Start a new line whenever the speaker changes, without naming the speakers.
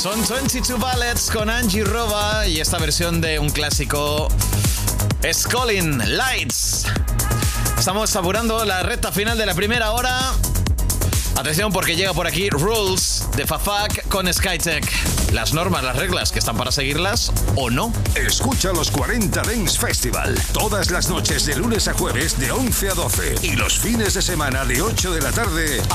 Son 22 Bullets con Angie Roba y esta versión de un clásico es Calling Lights. Estamos apurando la recta final de la primera hora. Atención porque llega por aquí Rules de Fafak con Skytech. Las normas, las reglas que están para seguirlas o no.
Escucha los 40 Dance Festival todas las noches de lunes a jueves de 11 a 12 y los fines de semana de 8 de la tarde